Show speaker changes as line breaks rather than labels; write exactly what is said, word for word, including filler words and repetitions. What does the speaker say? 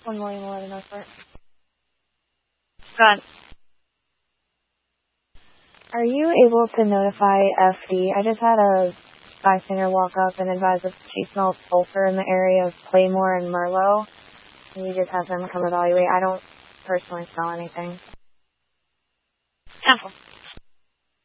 one William eleven Northport. Got it. Are you able to notify F D? I just had a bystander walk up and advise that she smelled sulfur in the area of Playmore and Merlot. And you just have them come evaluate. I don't personally smell anything.
Council.